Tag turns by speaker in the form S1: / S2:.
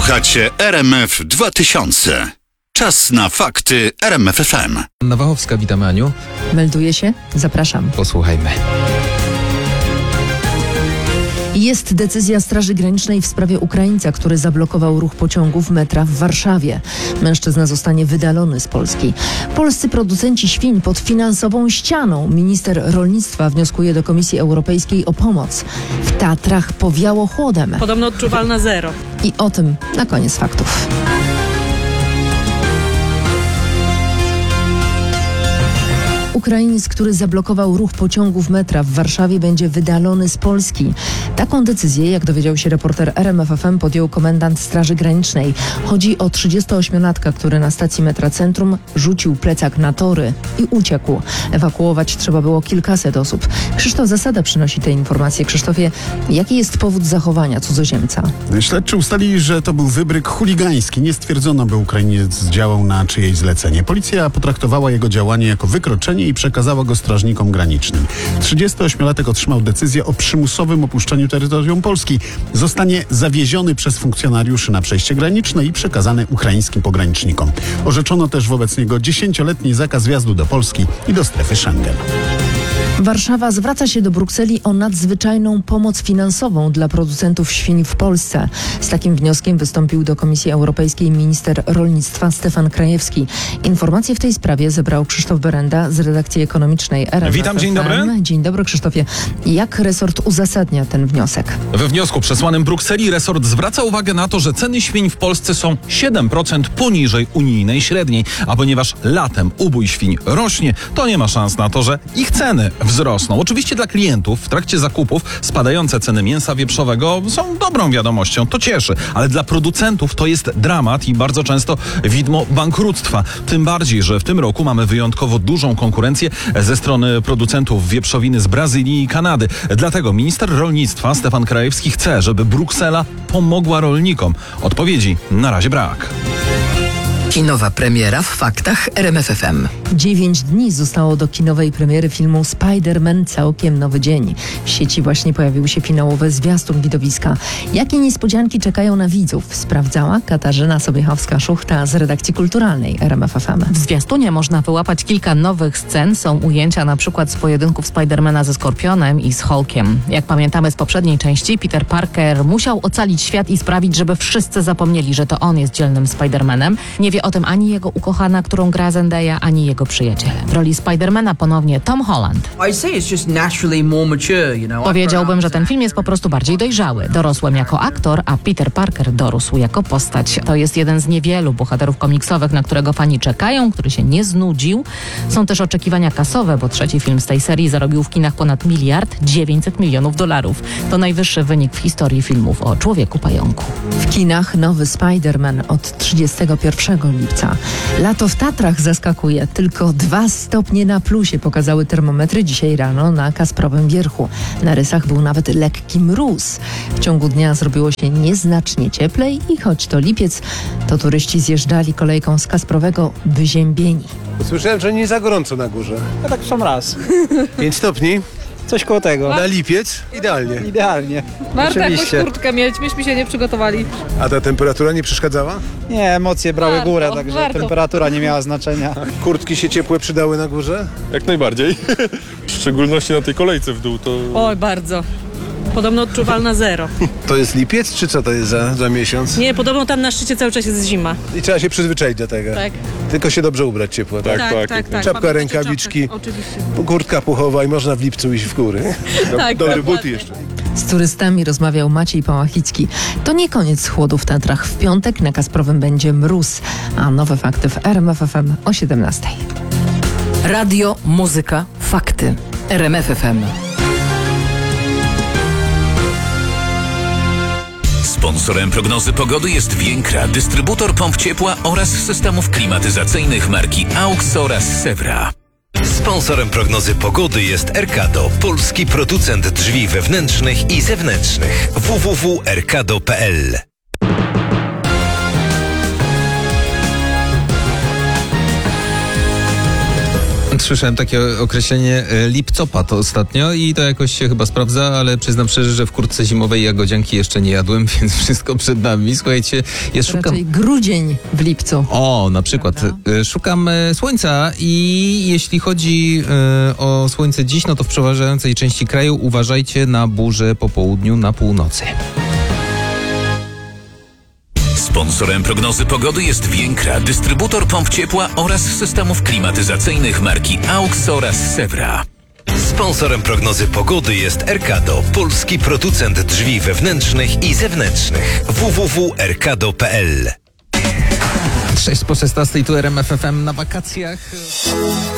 S1: Słuchacie RMF 2000. Czas na fakty RMF FM.
S2: Anna Wachowska, witam Aniu.
S3: Melduje się? Zapraszam.
S2: Posłuchajmy.
S3: Jest decyzja Straży Granicznej w sprawie Ukraińca, który zablokował ruch pociągów metra w Warszawie. Mężczyzna zostanie wydalony z Polski. Polscy producenci świń pod finansową ścianą. Minister rolnictwa wnioskuje do Komisji Europejskiej o pomoc. W Tatrach powiało chłodem.
S4: Podobno odczuwalna zero.
S3: I o tym na koniec faktów. Ukrainiec, który zablokował ruch pociągów metra w Warszawie, będzie wydalony z Polski. Taką decyzję, jak dowiedział się reporter RMF FM, podjął komendant Straży Granicznej. Chodzi o 38-latka, który na stacji metra Centrum rzucił plecak na tory i uciekł. Ewakuować trzeba było kilkaset osób. Krzysztof Zasada przynosi te informacje. Krzysztofie, jaki jest powód zachowania cudzoziemca?
S5: Śledczy ustalili, że to był wybryk chuligański. Nie stwierdzono, by Ukrainiec działał na czyjeś zlecenie. Policja potraktowała jego działanie jako wykroczenie i przekazała go strażnikom granicznym. 38-latek otrzymał decyzję o przymusowym opuszczeniu terytorium Polski. Zostanie zawieziony przez funkcjonariuszy na przejście graniczne i przekazany ukraińskim pogranicznikom. Orzeczono też wobec niego 10-letni zakaz wjazdu do Polski i do strefy Schengen.
S3: Warszawa zwraca się do Brukseli o nadzwyczajną pomoc finansową dla producentów świń w Polsce. Z takim wnioskiem wystąpił do Komisji Europejskiej minister rolnictwa Stefan Krajewski. Informacje w tej sprawie zebrał Krzysztof Berenda z redakcji ekonomicznej RMF.
S2: Witam, dzień dobry.
S3: Dzień dobry, Krzysztofie. Jak resort uzasadnia ten wniosek?
S6: We wniosku przesłanym Brukseli resort zwraca uwagę na to, że ceny świń w Polsce są 7% poniżej unijnej średniej, a ponieważ latem ubój świń rośnie, to nie ma szans na to, że ich ceny wzrosną. Oczywiście dla klientów w trakcie zakupów spadające ceny mięsa wieprzowego są dobrą wiadomością, to cieszy, ale dla producentów to jest dramat i bardzo często widmo bankructwa. Tym bardziej, że w tym roku mamy wyjątkowo dużą konkurencję ze strony producentów wieprzowiny z Brazylii i Kanady. Dlatego minister rolnictwa Stefan Krajewski chce, żeby Bruksela pomogła rolnikom. Odpowiedzi na razie brak.
S7: Kinowa premiera w faktach RMF FM.
S3: 9 dni zostało do kinowej premiery filmu Spider-Man Całkiem nowy dzień. W sieci właśnie pojawił się finałowy zwiastun widowiska. Jakie niespodzianki czekają na widzów? Sprawdzała Katarzyna Sobiechowska-Szuchta z redakcji kulturalnej RMF FM.
S8: W zwiastunie można wyłapać kilka nowych scen. Są ujęcia na przykład z pojedynków Spidermana ze Skorpionem i z Hulkiem. Jak pamiętamy z poprzedniej części, Peter Parker musiał ocalić świat i sprawić, żeby wszyscy zapomnieli, że to on jest dzielnym Spidermanem. Nie wie o tym ani jego ukochana, którą gra Zendaya, ani jego przyjaciele. W roli Spidermana ponownie Tom Holland. Powiedziałbym, że ten film jest po prostu bardziej dojrzały. Dorosłem jako aktor, a Peter Parker dorósł jako postać. To jest jeden z niewielu bohaterów komiksowych, na którego fani czekają, który się nie znudził. Są też oczekiwania kasowe, bo trzeci film z tej serii zarobił w kinach ponad $1,900 milionów. To najwyższy wynik w historii filmów o Człowieku Pająku.
S3: W kinach nowy Spider-Man od 31 lipca. Lato w Tatrach zaskakuje. Tylko 2 stopnie na plusie pokazały termometry dzisiaj rano na Kasprowym Wierchu. Na rysach był nawet lekki mróz. W ciągu dnia zrobiło się nieznacznie cieplej i choć to lipiec, to turyści zjeżdżali kolejką z Kasprowego wyziębieni.
S9: Słyszałem, że nie za gorąco na górze.
S10: Ja tak sam raz.
S9: 5 stopni?
S10: Coś koło tego.
S9: Na lipiec? Idealnie.
S10: Idealnie.
S4: Warto jakąś
S10: Oczywiście.
S4: kurtkę mieć, myśmy się nie przygotowali.
S9: A ta temperatura nie przeszkadzała?
S10: Nie, emocje brały górę, także
S4: warto.
S10: temperatura nie miała znaczenia.
S9: Kurtki się ciepłe przydały na górze?
S11: Jak najbardziej. W szczególności na tej kolejce w dół to...
S4: Oj, bardzo. Podobno odczuwalna zero.
S9: To jest lipiec, czy co to jest za miesiąc?
S4: Nie, podobno tam na szczycie cały czas jest zima.
S9: I trzeba się przyzwyczaić do tego.
S4: Tak.
S9: Tylko się dobrze ubrać ciepło, tak?
S4: Tak.
S9: Czapka,
S4: Mamy
S9: rękawiczki.
S4: czapkę, oczywiście.
S9: Kurtka puchowa i można w lipcu iść w góry.
S4: Tak,
S9: Dobre
S4: dokładnie.
S9: buty jeszcze.
S3: Z turystami rozmawiał Maciej Pałachicki. To nie koniec chłodu w Tatrach. W piątek na Kasprowym będzie mróz, a nowe fakty w RMF FM o 17:00.
S7: Radio, muzyka, fakty. RMF FM.
S12: Sponsorem prognozy pogody jest Więkra, dystrybutor pomp ciepła oraz systemów klimatyzacyjnych marki AUX oraz Sewra.
S13: Sponsorem prognozy pogody jest Erkado, polski producent drzwi wewnętrznych i zewnętrznych. www.erkado.pl.
S2: Słyszałem takie określenie lipcopat ostatnio i to jakoś się chyba sprawdza, ale przyznam szczerze, że w kurtce zimowej jagodzianki jeszcze nie jadłem, więc wszystko przed nami. Słuchajcie,
S3: Raczej grudzień w lipcu.
S2: O, na przykład. Szukam słońca i jeśli chodzi o słońce dziś, no to w przeważającej części kraju uważajcie na burzę po południu na północy.
S12: Sponsorem prognozy pogody jest Więkra, dystrybutor pomp ciepła oraz systemów klimatyzacyjnych marki AUX oraz Sewra.
S13: Sponsorem prognozy pogody jest Erkado, polski producent drzwi wewnętrznych i zewnętrznych. www.erkado.pl
S2: 6 po 16 tu RMF FM na wakacjach.